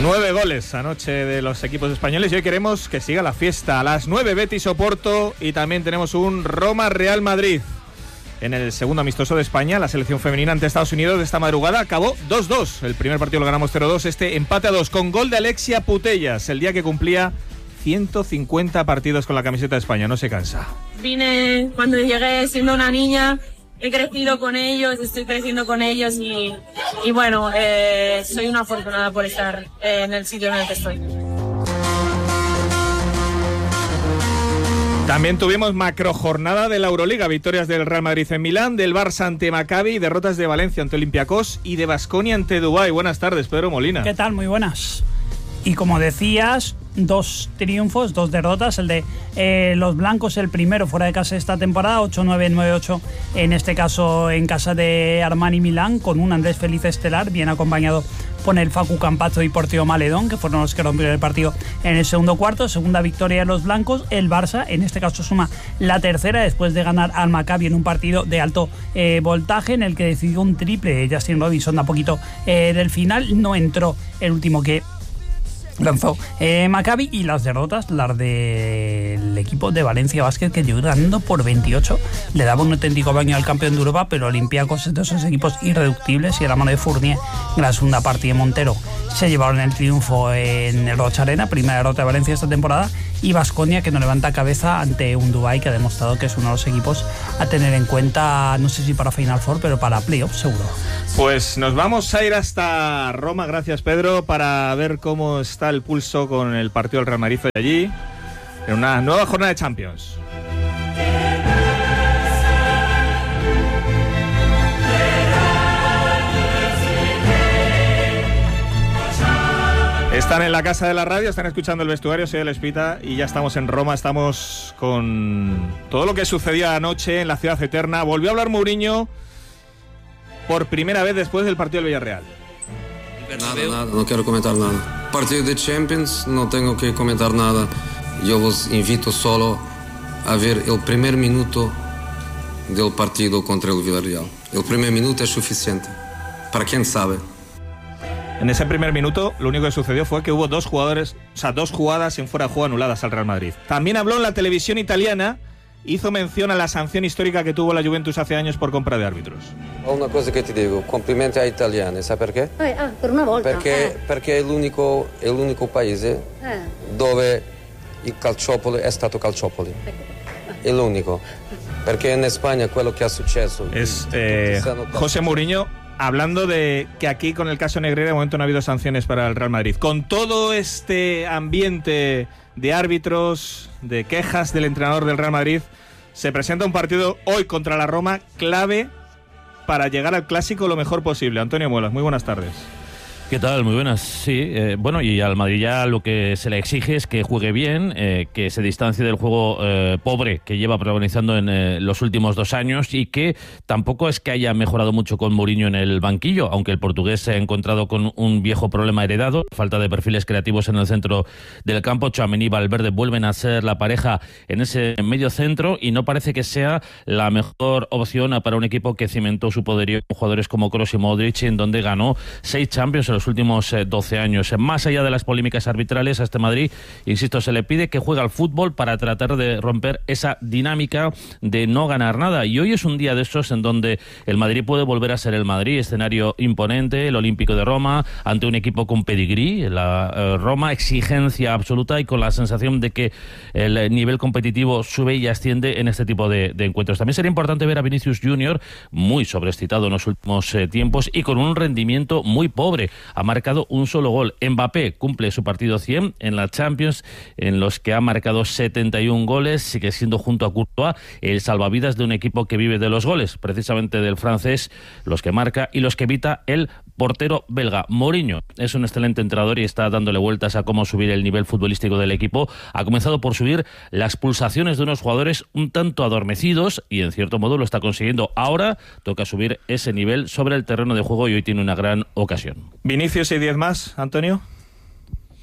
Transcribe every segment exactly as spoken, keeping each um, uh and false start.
Nueve goles anoche de los equipos españoles y hoy queremos que siga la fiesta. A las nueve Betis Oporto y también tenemos un Roma-Real Madrid. En el segundo amistoso de España, la selección femenina ante Estados Unidos de esta madrugada acabó dos dos. El primer partido lo ganamos cero dos, este empate a dos con gol de Alexia Putellas, el día que cumplía ciento cincuenta partidos con la camiseta de España. No se cansa. Vine cuando llegué siendo una niña, he crecido con ellos, estoy creciendo con ellos y, y bueno, eh, soy una afortunada por estar eh, en el sitio en el que estoy. También tuvimos macrojornada de la Euroliga, victorias del Real Madrid en Milán, del Barça ante Maccabi, derrotas de Valencia ante Olympiacos y de Baskonia ante Dubái. Buenas tardes, Pedro Molina. ¿Qué tal? Muy buenas. Y como decías, dos triunfos, dos derrotas. El de eh, los blancos, el primero fuera de casa esta temporada, ocho nueve, nueve ocho, en este caso en casa de Armani Milán, con un Andrés Feliz estelar, bien acompañado por el Facu Campazzo y Portio Maledón, que fueron los que rompieron el partido en el segundo cuarto. Segunda victoria de los blancos. El Barça, en este caso, suma la tercera después de ganar al Maccabi en un partido de alto eh, voltaje, en el que decidió un triple de Justin Robinson a poquito eh, del final. No entró el último que lanzó eh, Maccabi. Y las derrotas, las del equipo de Valencia Basket, que llegó ganando por veintiocho, le daba un auténtico baño al campeón de Europa, pero Olympiacos es de esos equipos irreductibles y a la mano de Fournier, en la segunda parte de Montero, se llevaron el triunfo en el Rocha Arena, primera derrota de Valencia esta temporada, y Baskonia, que no levanta cabeza ante un Dubái que ha demostrado que es uno de los equipos a tener en cuenta, no sé si para Final Four, pero para playoffs seguro. Pues nos vamos a ir hasta Roma, gracias Pedro, para ver cómo está el pulso con el partido del Real Madrid de allí, en una nueva jornada de Champions. Están en la casa de la radio, están escuchando el vestuario, soy El Espita y ya estamos en Roma, estamos con todo lo que sucedió anoche en la ciudad eterna. Volvió a hablar Mourinho por primera vez después del partido del Villarreal. Nada, nada, no quiero comentar nada. Partido de Champions, no tengo que comentar nada. Yo os invito solo a ver el primer minuto del partido contra el Villarreal. El primer minuto es suficiente, para quien sabe. En ese primer minuto, lo único que sucedió fue que hubo dos jugadores, o sea, dos jugadas en fuera de juego anuladas al Real Madrid. También habló en la televisión italiana, hizo mención a la sanción histórica que tuvo la Juventus hace años por compra de árbitros. Una cosa que te digo, complimenti a italiani, ¿sabes por qué? Eh, ah, per una volta. Perché, eh. perché è l'unico, è l'unico paese eh. dove il calciopoli è stato calciopoli. È l'unico. Perché in Spagna quello che è successo. Es eh, José Mourinho hablando de que aquí con el caso Negreira de momento no ha habido sanciones para el Real Madrid. Con todo este ambiente de árbitros, de quejas del entrenador del Real Madrid, se presenta un partido hoy contra la Roma clave para llegar al Clásico lo mejor posible. Antonio Muelas, muy buenas tardes. ¿Qué tal? Muy buenas. Sí, eh, bueno, y al Madrid ya lo que se le exige es que juegue bien, eh, que se distancie del juego eh, pobre que lleva protagonizando en eh, los últimos dos años y que tampoco es que haya mejorado mucho con Mourinho en el banquillo, aunque el portugués se ha encontrado con un viejo problema heredado, falta de perfiles creativos en el centro del campo. Tchouaméni y Valverde vuelven a ser la pareja en ese medio centro y no parece que sea la mejor opción para un equipo que cimentó su poderío con jugadores como Kroos y Modric, en donde ganó seis Champions en los últimos eh, doce años. Más allá de las polémicas arbitrales, a este Madrid, insisto, se le pide que juegue al fútbol para tratar de romper esa dinámica de no ganar nada. Y hoy es un día de esos en donde el Madrid puede volver a ser el Madrid, escenario imponente, el Olímpico de Roma, ante un equipo con pedigrí, la eh, Roma, exigencia absoluta y con la sensación de que el nivel competitivo sube y asciende en este tipo de, de encuentros. También sería importante ver a Vinicius Junior, muy sobreexcitado en los últimos eh, tiempos y con un rendimiento muy pobre. Ha marcado un solo gol. Mbappé cumple su partido cien en la Champions, en los que ha marcado setenta y un goles, sigue siendo junto a Courtois el salvavidas de un equipo que vive de los goles, precisamente del francés, los que marca y los que evita el portero belga. Mourinho es un excelente entrenador y está dándole vueltas a cómo subir el nivel futbolístico del equipo. Ha comenzado por subir las pulsaciones de unos jugadores un tanto adormecidos y en cierto modo lo está consiguiendo. Ahora toca subir ese nivel sobre el terreno de juego y hoy tiene una gran ocasión. Vinicius y diez más, Antonio.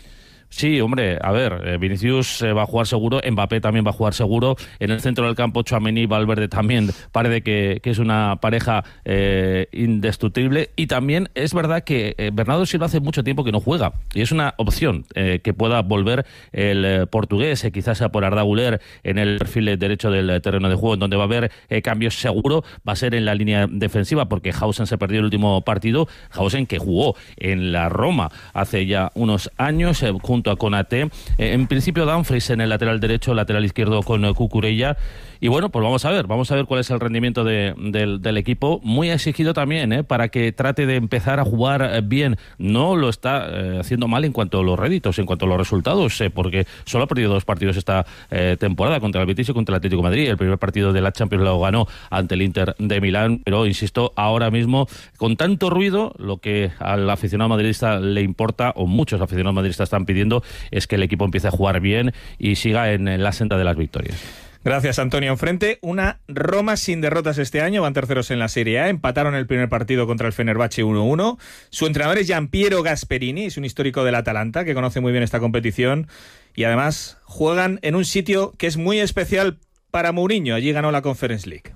Sí, hombre, a ver, eh, Vinicius eh, va a jugar seguro, Mbappé también va a jugar seguro, en el centro del campo Tchouaméni y Valverde también parece que, que es una pareja eh, indestructible, y también es verdad que eh, Bernardo Silva hace mucho tiempo que no juega y es una opción eh, que pueda volver el eh, portugués, eh, quizás sea por Arda Güler en el perfil derecho del eh, terreno de juego, en donde va a haber eh, cambios seguro, va a ser en la línea defensiva, porque Hausen se perdió el último partido, Hausen que jugó en la Roma hace ya unos años eh, junto a Konaté, eh, en principio Dumfries en el lateral derecho, lateral izquierdo con eh, Cucurella. Y bueno, pues vamos a ver, vamos a ver cuál es el rendimiento de, del, del equipo, muy exigido también, ¿eh? para que trate de empezar a jugar bien. No lo está eh, haciendo mal en cuanto a los réditos, en cuanto a los resultados, eh, porque solo ha perdido dos partidos esta eh, temporada, contra el Betis y contra el Atlético de Madrid. El primer partido de la Champions lo ganó ante el Inter de Milán, pero insisto, ahora mismo, con tanto ruido, lo que al aficionado madridista le importa, o muchos aficionados madridistas están pidiendo, es que el equipo empiece a jugar bien y siga en, en la senda de las victorias. Gracias, Antonio. Enfrente, una Roma sin derrotas este año, van terceros en la Serie A, empataron el primer partido contra el Fenerbahce uno uno. Su entrenador es Giampiero Gasperini, es un histórico del Atalanta que conoce muy bien esta competición, y además juegan en un sitio que es muy especial para Mourinho. Allí ganó la Conference League.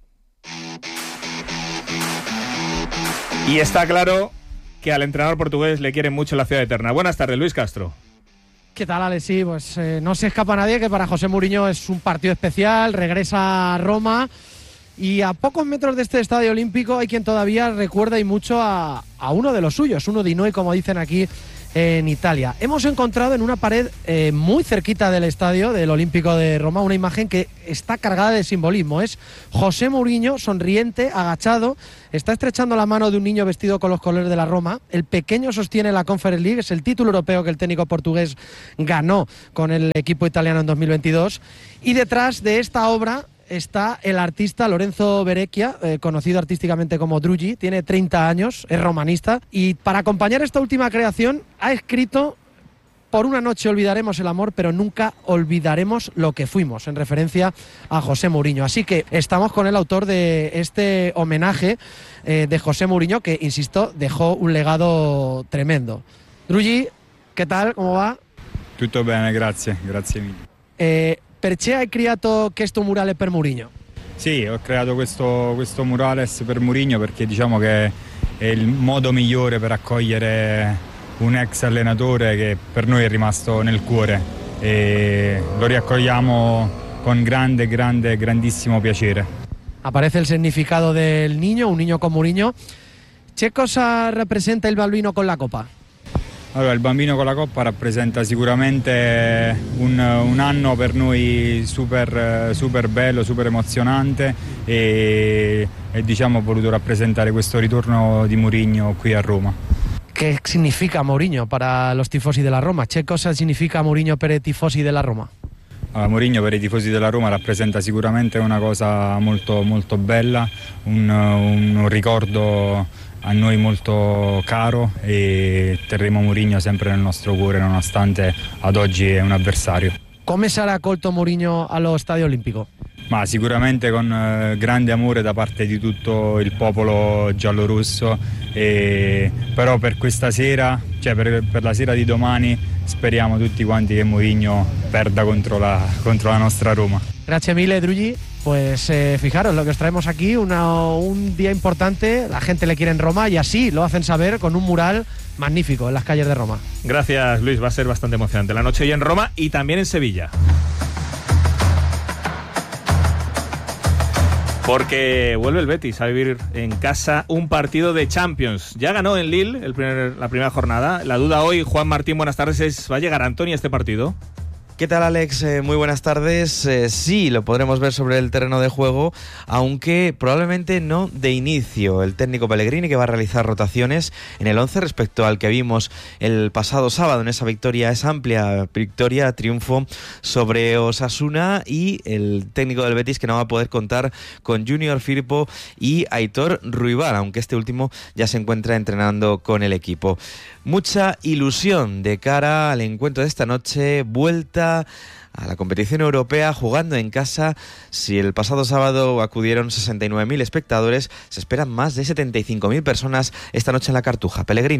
Y está claro que al entrenador portugués le quieren mucho la ciudad eterna. Buenas tardes, Luis Castro. ¿Qué tal, Alex? Sí, pues eh, no se escapa nadie que para José Mourinho es un partido especial, regresa a Roma, y a pocos metros de este estadio olímpico hay quien todavía recuerda y mucho a, a uno de los suyos, uno di noi, como dicen aquí en Italia. Hemos encontrado en una pared eh, muy cerquita del estadio del Olímpico de Roma una imagen que está cargada de simbolismo. Es José Mourinho sonriente, agachado, está estrechando la mano de un niño vestido con los colores de la Roma. El pequeño sostiene la Conference League, es el título europeo que el técnico portugués ganó con el equipo italiano en dos mil veintidós. Y detrás de esta obra está el artista Lorenzo Berecchia, eh, conocido artísticamente como Drugi. Tiene treinta años, es romanista, y para acompañar esta última creación ha escrito: por una noche olvidaremos el amor, pero nunca olvidaremos lo que fuimos, en referencia a José Mourinho. Así que estamos con el autor de este homenaje eh, de José Mourinho, que, insisto, dejó un legado tremendo. Drugi, ¿qué tal? ¿Cómo va? Tutto bene, grazie, grazie mille. Eh, Perché hai creato questo murale per Mourinho? Sì, ho creato questo, questo murales per Mourinho perché diciamo che è il modo migliore per accogliere un ex allenatore che per noi è rimasto nel cuore, e lo riaccogliamo con grande, grande, grandissimo piacere. Aparece el significado del niño, un niño con Mourinho. ¿Qué cosa representa el bambino con la copa? Allora, il bambino con la coppa rappresenta sicuramente un, un anno per noi super, super bello, super emozionante, e, e diciamo ho voluto rappresentare questo ritorno di Mourinho qui a Roma. ¿Qué significa Mourinho para los tifosi de la Roma? ¿Qué cosa significa Mourinho per i tifosi della Roma? Allora, Mourinho per i tifosi della Roma rappresenta sicuramente una cosa molto, molto bella, un, un ricordo a noi molto caro, e terremo Mourinho sempre nel nostro cuore nonostante ad oggi è un avversario. Come sarà accolto Mourinho allo Stadio Olimpico? Ma sicuramente con eh, grande amore da parte di tutto il popolo giallorosso, e però per questa sera, cioè per, per la sera di domani, speriamo tutti quanti che Mourinho perda contro la, contro la nostra Roma. Grazie mille, Drugi. Pues eh, fijaros lo que os traemos aquí, una, un día importante, la gente le quiere en Roma, y así lo hacen saber con un mural magnífico en las calles de Roma. Gracias, Luis, va a ser bastante emocionante la noche hoy en Roma y también en Sevilla. Porque vuelve el Betis a vivir en casa un partido de Champions. Ya ganó en Lille el primer, la primera jornada. La duda hoy, Juan Martín, buenas tardes, es: ¿va a llegar Antony a este partido? ¿Qué tal, Alex? Eh, muy buenas tardes. Eh, sí, lo podremos ver sobre el terreno de juego, aunque probablemente no de inicio. El técnico Pellegrini, que va a realizar rotaciones en el once respecto al que vimos el pasado sábado en esa victoria, esa amplia victoria, triunfo sobre Osasuna, y el técnico del Betis, que no va a poder contar con Junior Firpo y Aitor Ruibal, aunque este último ya se encuentra entrenando con el equipo. Mucha ilusión de cara al encuentro de esta noche, vuelta a la competición europea jugando en casa. Si el pasado sábado acudieron sesenta y nueve mil espectadores, se esperan más de setenta y cinco mil personas esta noche en la Cartuja. Pellegrini.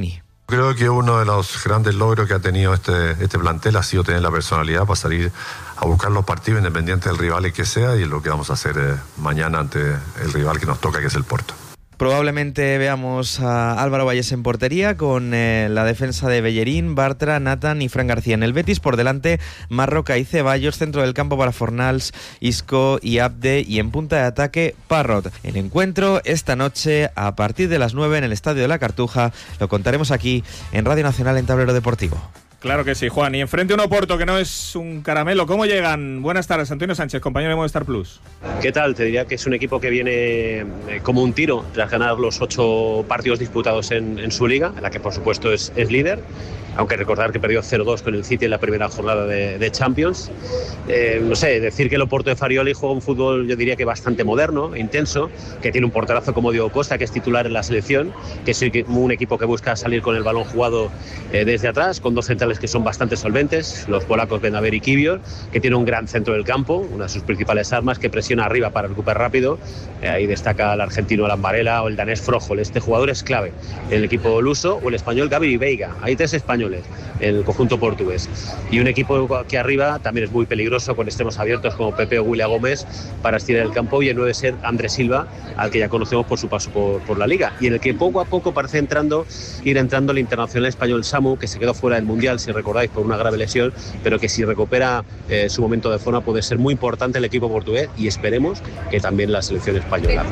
Creo que uno de los grandes logros que ha tenido este, este plantel ha sido tener la personalidad para salir a buscar los partidos independientes del rival que sea, y es lo que vamos a hacer eh, mañana ante el rival que nos toca, que es el Porto. Probablemente veamos a Álvaro Valles en portería, con eh, la defensa de Bellerín, Bartra, Nathan y Fran García. En el Betis, por delante, Marroca y Ceballos, centro del campo para Fornals, Isco y Abde, y en punta de ataque, Parrot. El encuentro esta noche a partir de las nueve en el Estadio de la Cartuja. Lo contaremos aquí en Radio Nacional en Tablero Deportivo. Claro que sí, Juan. Y enfrente un Oporto que no es un caramelo. ¿Cómo llegan? Buenas tardes, Antonio Sánchez, compañero de Movistar Plus. ¿Qué tal? Te diría que es un equipo que viene eh, como un tiro tras ganar los ocho partidos disputados en, en su liga, en la que por supuesto es, es líder, aunque recordar que perdió cero dos con el City en la primera jornada de, de Champions. Eh, no sé, decir que el Oporto de Farioli juega un fútbol, yo diría que bastante moderno e intenso, que tiene un porterazo como Diego Costa, que es titular en la selección, que es un equipo que busca salir con el balón jugado eh, desde atrás, con dos centrales que son bastante solventes, los polacos Benaver y Kivior, que tiene un gran centro del campo, una de sus principales armas, que presiona arriba para recuperar rápido. Eh, ahí destaca el argentino Alan Varela o el danés Froholt. Este jugador es clave en el equipo luso, o el español Gavi Veiga. Hay tres españoles en el conjunto portugués. Y un equipo que arriba también es muy peligroso, con extremos abiertos como Pepe o William Gómez para estirar el campo, y el nueve ser Andrés Silva, al que ya conocemos por su paso por, por la Liga, y en el que poco a poco parece entrando, ir entrando el internacional español Samu, que se quedó fuera del Mundial, si recordáis, por una grave lesión, pero que si recupera eh, su momento de forma puede ser muy importante el equipo portugués, y esperemos que también la selección española.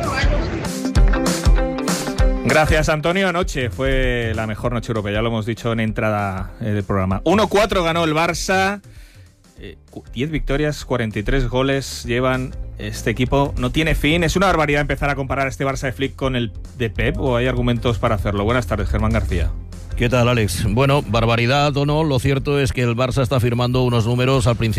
Gracias, Antonio. Anoche fue la mejor noche europea, ya lo hemos dicho en entrada del programa. uno cuatro ganó el Barça, eh, diez victorias, cuarenta y tres goles llevan. Este equipo no tiene fin. ¿Es una barbaridad empezar a comparar este Barça de Flick con el de Pep, o hay argumentos para hacerlo? Buenas tardes, Germán García. ¿Qué tal, Alex? Bueno, barbaridad o no, lo cierto es que el Barça está firmando unos números al principio